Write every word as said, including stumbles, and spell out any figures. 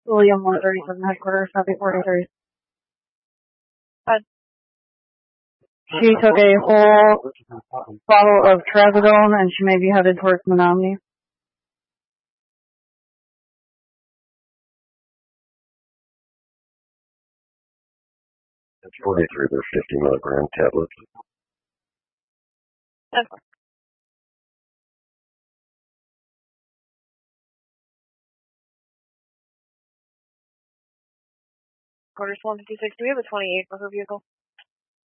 William one thirty-seven headquarters, copy forty-three. She took a whole bottle of trazodone and she may be headed towards Menominee. That's forty-three, they're fifty milligram tablets. That's fine. Quarters one fifty-six, do we have a twenty-eight for her vehicle?